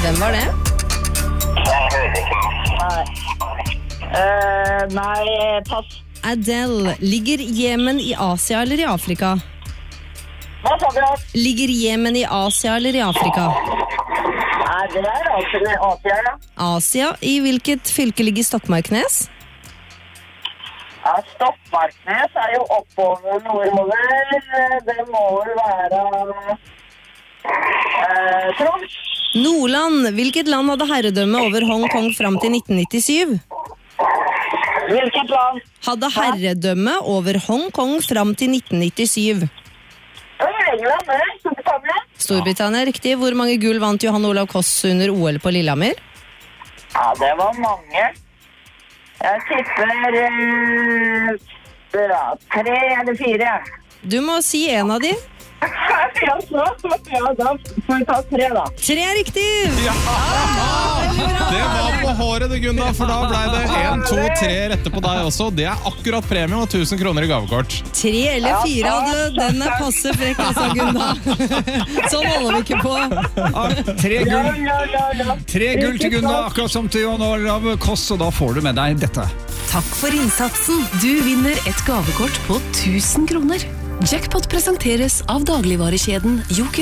Hvem var det? Jeg hører ikke. Nei, pass. Adele. Ligger Jemen i Asia eller i Afrika? Hva sa du? Ligger Jemen i Asia eller i Afrika? Nei, det altså med Asia, ja. Asia. I hvilket fylke ligger Stokmarknes? Ja, Stokmarknes jo oppover nordover. Det må vel være Troms. Nordland. Hvilket land hadde herredømme over Hongkong frem til 1997? Hvilket land? Hadde herredømme over Hongkong frem til 1997? England, Storbritannia. Storbritannia, riktig. Hvor mange gull vant Johan Olav Koss under OL på Lillehammer? Ja, det var mange. Jeg tipper 3 eller 4. Du må si en av de. Ja, da får vi ta 3 da. 3 er riktig! Det var på håret det, Gunnar, for da ble det 1, 2, 3 rette på deg også. Det akkurat premie og 1000 kroner i gavekort. 3 eller 4, den passe frekk, altså, Gunnar. Sånn holder vi ikke på. 3 gull til Gunnar, akkurat som til Johan Olav Koss, og da får du med deg dette. Takk for innsatsen. Du vinner et gavekort på 1000 kroner. Jackpot presenteres av dagligvarekjeden Joker.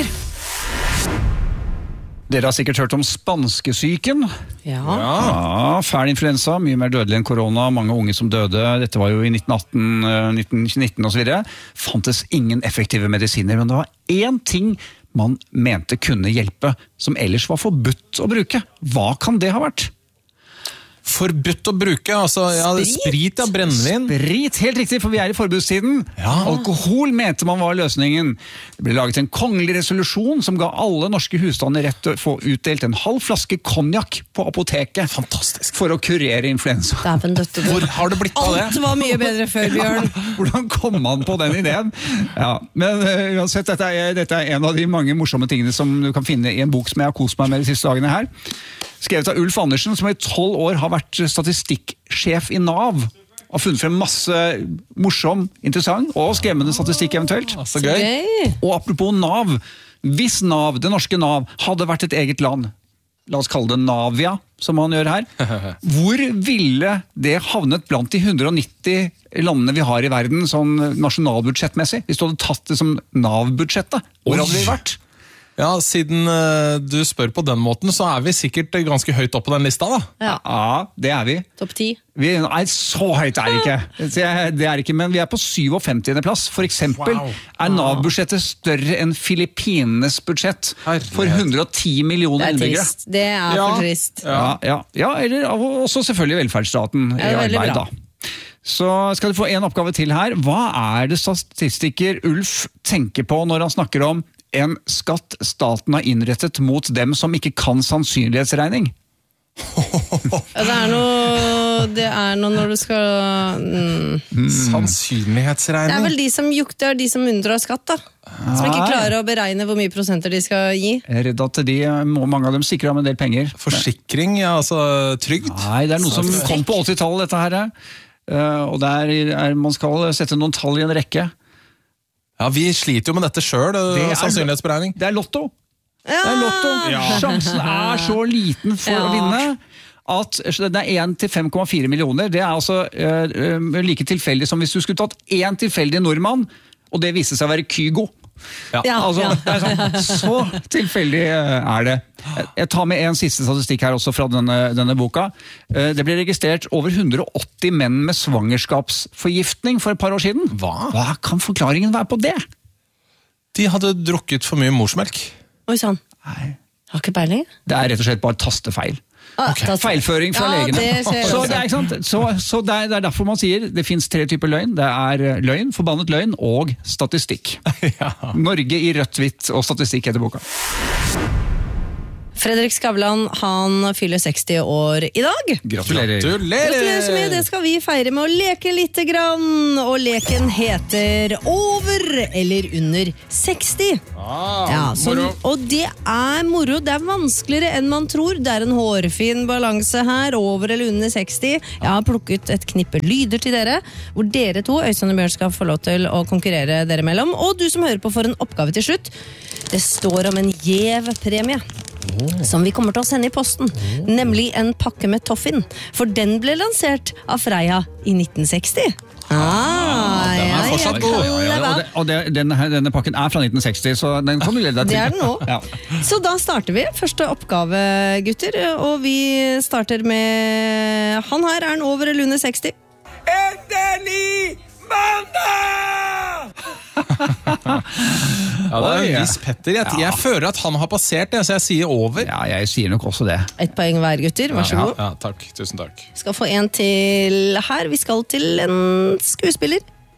Dere har sikkert hørt om spanskesyken. Ja, fæl influensa, mye mer dødelig enn korona, mange unge som døde. Dette var jo i 1918, 1919 og så videre. Fantes ingen effektive medisiner, men det var én ting man mente kunne hjelpe, som ellers var forbudt å bruke. Hva kan det ha vært? Forbudt å bruke, altså sprit, brennevin. Sprit, helt riktig, for vi i forbudstiden. Alkohol mente man var løsningen. Det ble laget en kongelig resolusjon som ga alle norske husstander rett til å få utdelt en halv flaske konjakk på apoteket. Fantastisk. For å kurere influensa. Hvor har det blitt av det? Alt var mye bedre før, Bjørn. Hvordan kom man på den ideen? Ja, men uansett, dette en av de mange morsomme tingene som du kan finne i en bok som jeg har kost meg med de siste dagene her. Skrevet av Ulf Andersen, som i 12 år har vært statistikkjef i NAV. Har funnet frem masse morsom, interessant og skremmende statistikk eventuelt. Så gøy. Og apropos NAV. Hvis NAV, det norske NAV, hadde vært et eget land, la oss kalle det Navia, som han gjør her, hvor ville det havnet blant de 190 landene vi har i verden, sånn nasjonalbudsjettmessig? Hvis du hadde tatt det som NAV-budsjettet, hvor hadde vi vært? Ja, siden du spør på den måten, så vi sikkert ganske høyt opp på den lista, da. Ja, det vi. Topp 10. Nei, så høyt det ikke. Det ikke, men vi på 57. plass. For eksempel NAV-budsjettet større enn Filippinenes budsjett for 110 millioner innbyggere. Det for trist. Ja, eller også selvfølgelig velferdsstaten i arbeid da. Så skal du få en oppgave til her. Hva det statistiker Ulf tenker på når han snakker om en skatt staten har innrettet mot dem som ikke kan sannsynlighetsregning? Det noe når du skal Sannsynlighetsregning. Det vel de som jukter, de som unndrar skatt da. Som ikke klarer å beregne hvor mye prosenter de skal gi. Jeg er redd at mange av dem sikrer av en del penger. Forsikring, altså trygd? Nei, det noe som kom på 80-tallet dette her. Og man skal sette noen tall i en rekke. Ja, vi sliter jo med dette selv, sannsynlighetsberegning. Det lotto. Det lotto. Sjansen så liten for å vinne at det 1 til 5,4 millioner. Det altså like tilfeldig som hvis du skulle tatt en tilfeldig nordmann, og det viste seg å være Kygo. Altså, det sånn, så tilfeldig det. Jeg tar med en siste statistikk her også fra denne boka. Det ble registrert over 180 menn med svangerskapsforgiftning for et par år siden. Hva kan forklaringen være på det? De hadde drukket for mye morsmelk. Oi sann. Nei. Har ikke peiling? Det rett og slett bare tastefeil. Feilføring fra legene. Så det derfor man sier det finnes 3 typer løgn. Det løgn, forbannet løgn og statistikk. Norge i rødt, hvitt og statistikk heter boka. Fredrik Skavlan, han fyller 60 år i dag. Gratulerer. Gratulerer så mye, det skal vi feire med å leke litt grann. Og leken heter Over eller under 60. Og det moro, det vanskeligere enn man tror. Det en hårfin balanse her, over eller under 60. Jeg har plukket et knippe lyder til dere, hvor dere to, Øystein og Bjørn, skal få lov til å konkurrere dere mellom. Og du som hører på får en oppgave til slutt. Det står om en gjev premie. som vi kommer til å sende i posten, nemlig en pakke med Toffin, for den ble lansert av Freia i 1960. Den er fortsatt god. Og denne pakken er fra 1960, så den kan du glede deg til. Det er den nå. Ja. Så da starter vi. Første oppgave, gutter, og vi starter med han her, er han over eller under 60? Endelig mandag! Ja, det er en viss Petter. Jeg føler at han har passert det, så jeg sier over. Ja, jeg sier nok også det. 1 poeng hver, gutter. Vær så god. Ja, takk. Tusen takk. Skal få en til her. Vi skal til en skuespiller.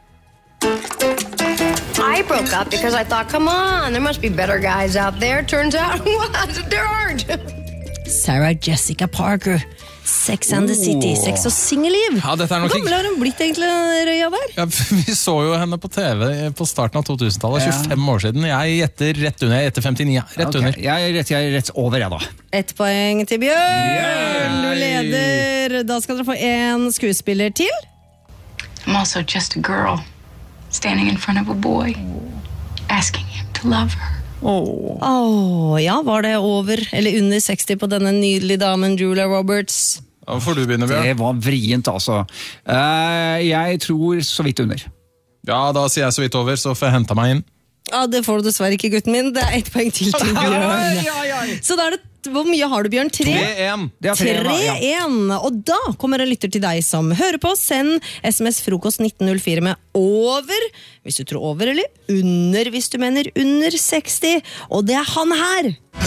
I broke up because I thought, come on, there must be better guys out there. Turns out, there aren't. Sarah Jessica Parker. Sex and the City. Sex og singelliv. Ja, dette er nok Hvor gammel har hun blitt egentlig, Røya der? Ja, vi så jo henne på TV på starten av 2000-tallet, 25 år siden. Jeg gjetter rett under, jeg gjetter 59, rett under. Jeg er rett over, jeg da. 1 poeng til Bjørn. Du leder. Da skal dere få en skuespiller til. I'm also just a girl standing in front of a boy asking him to love her. Ja, var det over eller under 60 på denne nydelige damen Julia Roberts? Da får du begynne, Bjørn. Det var vrient, altså. Jeg tror så vidt under. Ja, da sier jeg så vidt over, så får jeg hente meg inn. Ja, det får du dessverre ikke, gutten min. Det er 1 poeng til Bjørn. Så da er det, hvor mye har du, Bjørn? 3-1. 3-1. Og da kommer en lytter til deg som hører på. Send SMS frokost 1904 med over, hvis du tror over, eller under, hvis du mener under 60. Og det er han her.